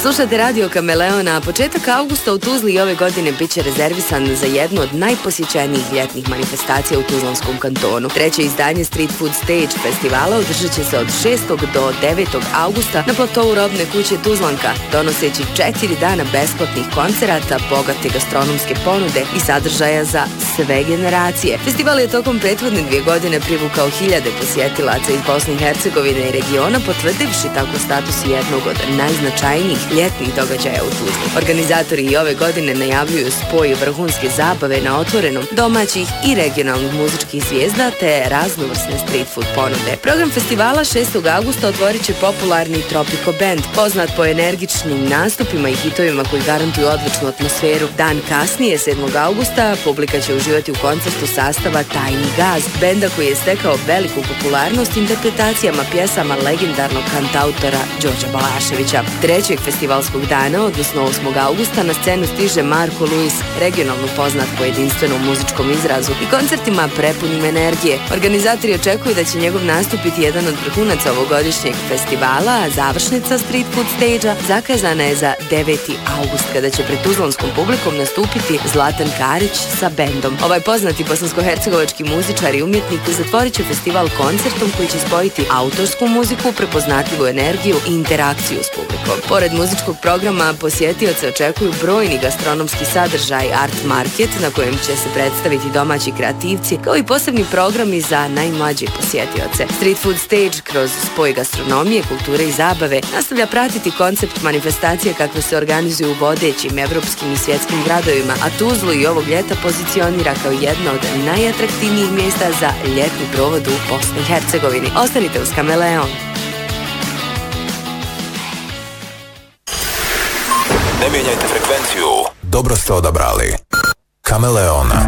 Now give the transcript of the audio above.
Slušate Radio Kameleona, a početak avgusta u Tuzli ove godine bit će rezervisan za jednu od najposjećenijih ljetnih manifestacija u Tuzlanskom kantonu. Treće izdanje Street Food Stage festivala održat će se od 6. do 9. augusta na platovu robne kuće Tuzlanka, donoseći 4 dana besplatnih koncerata, bogate gastronomske ponude i sadržaja za sve generacije. Festival je tokom prethodne 2 godine privukao hiljade posjetilaca iz Bosne i Hercegovine i regiona, potvrdivši tako status jednog od najznačajnijih ljetnih događaja u Tuzli. Organizatori i ove godine najavljuju spoj vrhunske zabave na otvorenom, domaćih i regionalnih muzičkih zvijezda te raznovrsne street food ponude. Program festivala 6. augusta otvorit će popularni Tropico Band, poznat po energičnim nastupima i hitovima koji garantuju odličnu atmosferu. Dan kasnije, 7. augusta, publika će uživati u koncertu sastava Tajni Gaz, benda koji je stekao veliku popularnost interpretacijama pjesama legendarnog kantautora Đorđa Balaševića. Trećeg festivalskog dana, odnosno 8. augusta, na scenu stiže Marko Luis, regionalno poznat po jedinstvenom muzičkom izrazu i koncertima prepunim energije. Organizatori očekuju da će njegov nastup biti jedan od vrhunaca ovogodišnjeg festivala, a završnica Street Food Stage-a zakazana je za 9. august, kada će pred tuzlanskom publikom nastupiti Zlatan Karić sa bendom. Ovaj poznati bosansko-hercegovački muzičar i umjetnik zatvorit će festival koncertom koji će spojiti autorsku muziku, prepoznatljivu energiju i interakciju s publikom. Pored muzičkog programa, posjetioce očekuju brojni gastronomski sadržaj, art market na kojem će se predstaviti domaći kreativci, kao i posebni programi za najmlađe posjetioce. Street Food Stage kroz spoj gastronomije, kulture i zabave nastavlja pratiti koncept manifestacije kakve se organizuju u vodećim evropskim i svjetskim gradovima, a Tuzlu i ovog ljeta pozicionira kao jedna od najatraktivnijih mjesta za ljetni provod u Bosni i Hercegovini. Ostanite uz Kameleon. Ne mijenjajte frekvenciju. Dobro ste odabrali. Kameleona.